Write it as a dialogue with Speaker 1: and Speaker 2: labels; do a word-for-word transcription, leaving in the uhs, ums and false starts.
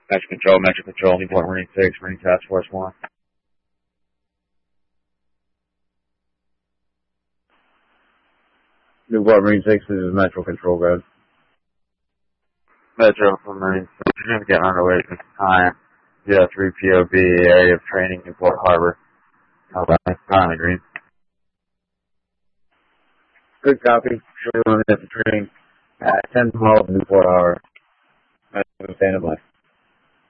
Speaker 1: Metro Control, Metro Control, Newport Marine six, Marine Task Force one.
Speaker 2: Newport Marine six, this is Metro Control, guys.
Speaker 1: Metro from Marine six, you're getting underway at this time. Yeah, three P O B, area of training, Newport Harbor. Alright, finally green.
Speaker 2: Good copy. Sure you want to hit the train at ten twelve Newport Harbor. Metro standing by.